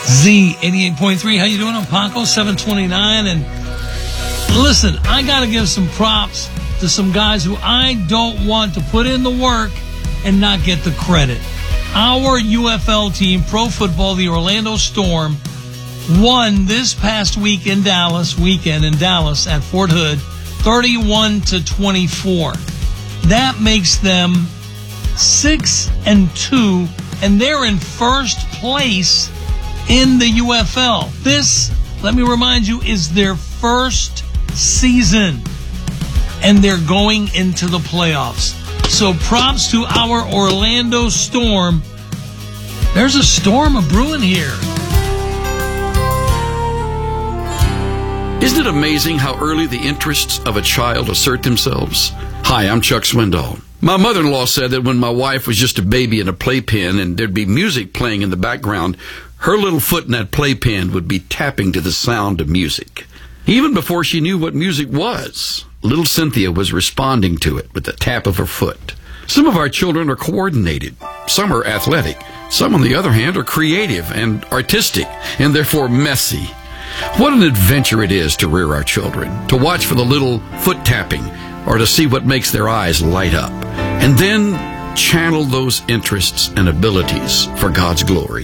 Z88.3. How you doing? I'm Paco, 729. And listen, I got to give some props to some guys who I don't want to put in the work and not get the credit. Our UFL team, Pro Football, the Orlando Storm, won this past weekend in Dallas at Fort Hood, 31-24. That makes them 6-2, and they're in first place in the UFL. This, let me remind you, is their first season, and they're going into the playoffs. So props to our Orlando Storm. There's a storm a-brewing here. Isn't it amazing how early the interests of a child assert themselves? Hi, I'm Chuck Swindoll. My mother-in-law said that when my wife was just a baby in a playpen and there'd be music playing in the background, her little foot in that playpen would be tapping to the sound of music. Even before she knew what music was, little Cynthia was responding to it with the tap of her foot. Some of our children are coordinated. Some are athletic. Some, on the other hand, are creative and artistic and therefore messy. What an adventure it is to rear our children, to watch for the little foot tapping or to see what makes their eyes light up, and then channel those interests and abilities for God's glory.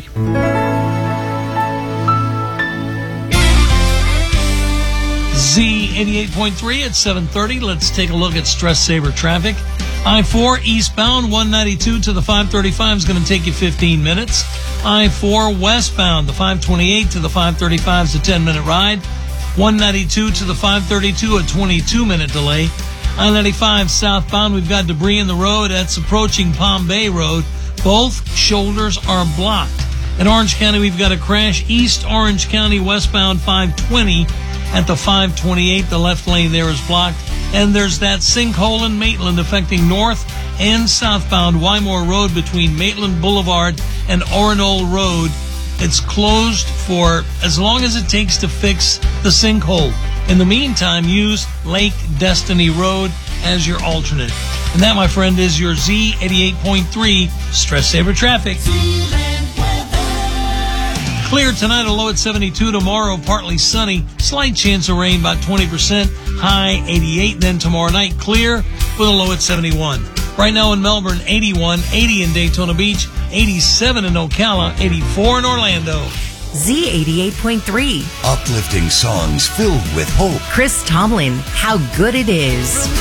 Z88.3 at 7:30. Let's take a look at Stress Saver traffic. I-4 eastbound, 192 to the 535 is going to take you 15 minutes. I-4 westbound, the 528 to the 535 is a 10-minute ride. 192 to the 532, a 22-minute delay. I-95 southbound, we've got debris in the road. That's approaching Palm Bay Road. Both shoulders are blocked. In Orange County, we've got a crash east Orange County westbound 520 at the 528. The left lane there is blocked. And there's that sinkhole in Maitland affecting north and southbound Wymore Road between Maitland Boulevard and Orono Road. It's closed for as long as it takes to fix the sinkhole. In the meantime, use Lake Destiny Road as your alternate. And that, my friend, is your Z88.3 Stress Saver traffic. Clear tonight, a low at 72. Tomorrow, partly sunny. Slight chance of rain, about 20%. High 88. Then tomorrow night, clear with a low at 71. Right now in Melbourne, 81. 80 in Daytona Beach. 87 in Ocala. 84 in Orlando. Z88.3. Uplifting songs filled with hope. Chris Tomlin, How Good It Is.